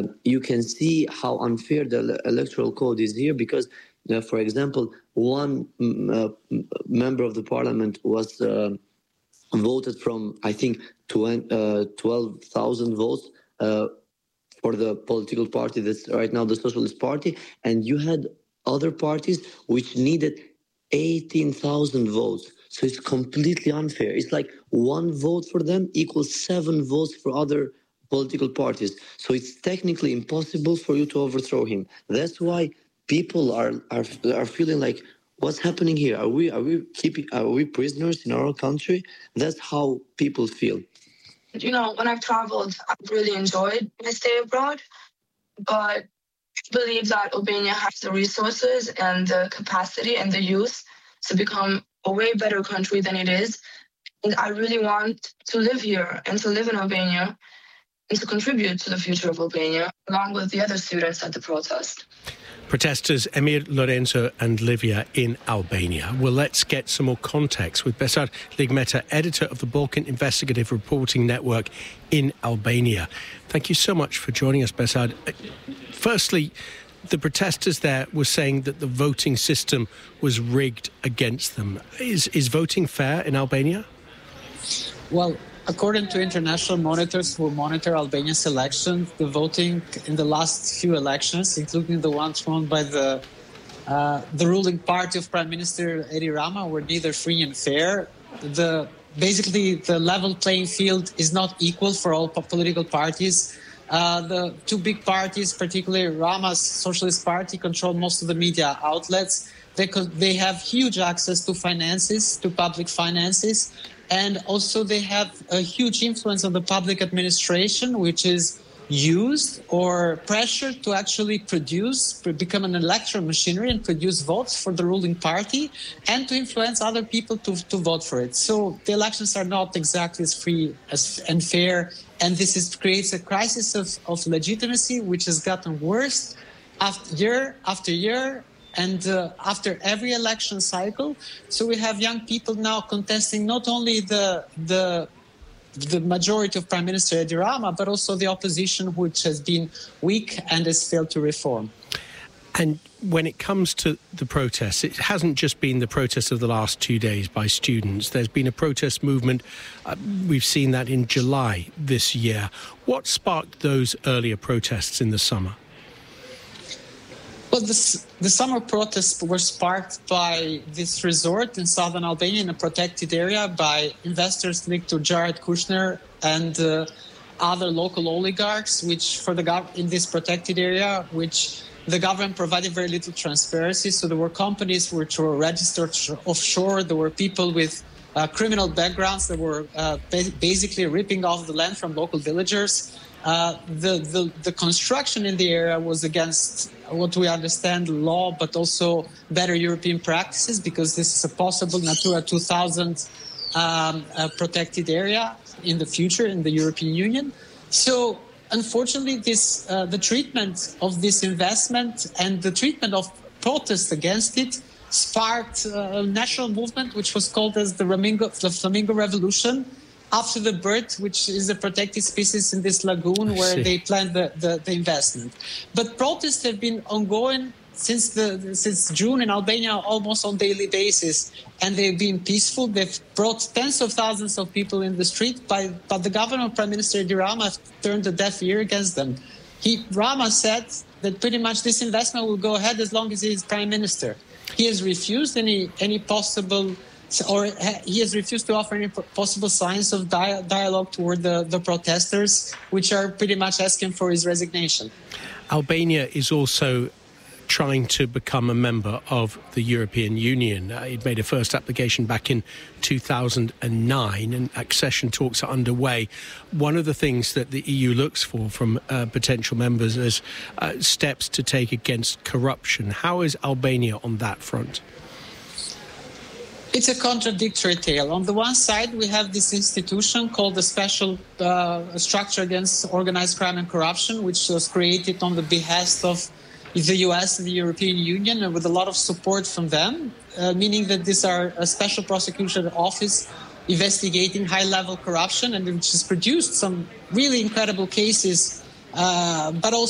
you can see how unfair the electoral code is here because, for example, one member of the parliament was voted from, I think, 12,000 votes for the political party that's right now the Socialist Party, and you had other parties which needed 18,000 votes. So it's completely unfair. It's like one vote for them equals 7 votes for other political parties. So it's technically impossible for you to overthrow him. That's why people are feeling like, what's happening here? Are we prisoners in our country? That's how people feel. You know, when I've traveled, I've really enjoyed my stay abroad, but I believe that Albania has the resources and the capacity and the youth to become a way better country than it is. And I really want to live here and to live in Albania and to contribute to the future of Albania, along with the other students at the protest. Protesters Emir, Lorenzo and Livia in Albania. Well, let's get some more context with Besar Ligmeta, editor of the Balkan Investigative Reporting Network in Albania. Thank you so much for joining us, Besar. Firstly, the protesters there were saying that the voting system was rigged against them. Is voting fair in Albania? Well, according to international monitors who monitor Albania's elections, the voting in the last few elections, including the ones won by the ruling party of Prime Minister Edi Rama, were neither free and fair. Basically, the level playing field is not equal for all political parties. The two big parties, particularly Rama's Socialist Party, control most of the media outlets. They have huge access to finances, to public finances, and also they have a huge influence on the public administration, which is used or pressured to actually become an electoral machinery and produce votes for the ruling party and to influence other people to vote for it. So the elections are not exactly as free and fair, and this creates a crisis of legitimacy, which has gotten worse year after year and after every election cycle. So we have young people now contesting not only the majority of Prime Minister Edi Rama, but also the opposition, which has been weak and has failed to reform. And when it comes to the protests, it hasn't just been the protests of the last 2 days by students. There's been a protest movement. We've seen that in July this year. What sparked those earlier protests in the summer? Well, the summer protests were sparked by this resort in southern Albania in a protected area by investors linked to Jared Kushner and other local oligarchs, which in this protected area, which the government provided very little transparency. So there were companies which were registered offshore. There were people with criminal backgrounds that were basically ripping off the land from local villagers. The construction in the area was against what we understand law, but also better European practices, because this is a possible Natura 2000 protected area in the future in the European Union. So unfortunately, the treatment of this investment and the treatment of protests against it sparked a national movement which was called as the Flamingo Revolution, after the bird, which is a protected species in this lagoon where they planned the investment. But protests have been ongoing since June in Albania almost on daily basis, and they've been peaceful. They've brought tens of thousands of people in the street, but the government of Prime Minister Edi Rama turned a deaf ear against them. Rama said that pretty much this investment will go ahead as long as he is Prime Minister. He has refused any possible, or he has refused to offer any possible signs of dialogue toward the protesters, which are pretty much asking for his resignation. Albania is also trying to become a member of the European Union. It made a first application back in 2009 and accession talks are underway. One of the things that the EU looks for from potential members is steps to take against corruption. How is Albania on that front? It's a contradictory tale. On the one side, we have this institution called the Special Structure Against Organized Crime and Corruption, which was created on the behest of the US and the European Union, and with a lot of support from them, meaning that these are a special prosecution office investigating high-level corruption, and which has produced some really incredible cases, but also